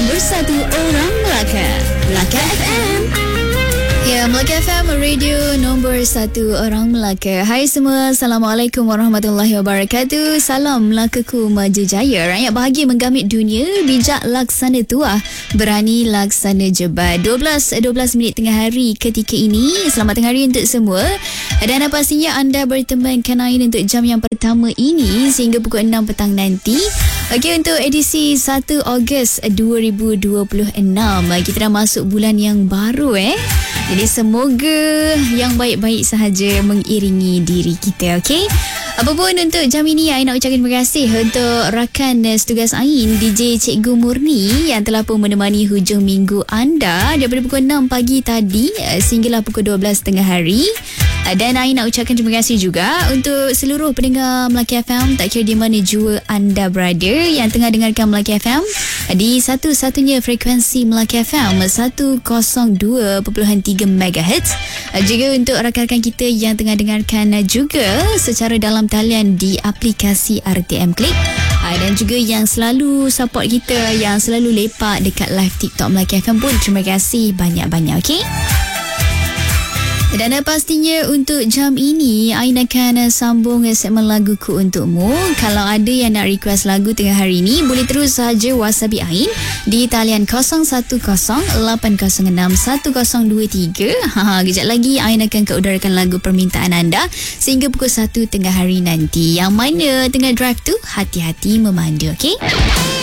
bersatu orang Melaka. Melaka FM. Ya, Melaka FM, radio nombor 1 orang Melaka. Hai semua, Assalamualaikum warahmatullahi wabarakatuh. Salam Melakaku maju jaya. Rakyat bahagia menggamit dunia, bijak laksana tuah, berani laksana jebat. 12 minit tengah hari ketika ini. Selamat tengah hari untuk semua. Dan pastinya anda berteman Kanain untuk jam yang pertama ini sehingga pukul 6 petang nanti. Okey, untuk edisi 1 Ogos 2026. Kita dah masuk bulan yang baru Jadi semoga yang baik-baik sahaja mengiringi diri kita, okey? Apapun untuk jam ini, saya nak ucapkan terima kasih untuk rakan setugas Ain, DJ Cikgu Murni yang telah pun menemani hujung minggu anda daripada pukul 6 pagi tadi sehinggalah pukul 12 tengah hari. Dan Ain nak ucapkan terima kasih juga untuk seluruh pendengar Melaka FM, tak kira di mana jua anda berada yang tengah dengarkan Melaka FM di satu-satunya frekuensi Melaka FM 102.3 MHz. Juga untuk rakan-rakan kita yang tengah dengarkan juga secara dalam talian di aplikasi RTM Klik. Dan juga yang selalu support kita, yang selalu lepak dekat live TikTok Melaka FM pun terima kasih banyak-banyak, okey? Dan pastinya untuk jam ini Ain akan sambung segmen laguku untukmu. Kalau ada yang nak request lagu tengah hari ini, boleh terus sahaja WhatsApp Ain di talian 0108061023. Kejap lagi Ain akan keudarakan lagu permintaan anda sehingga pukul 1 tengah hari nanti. Yang mana tengah drive tu, hati-hati memandu, okey?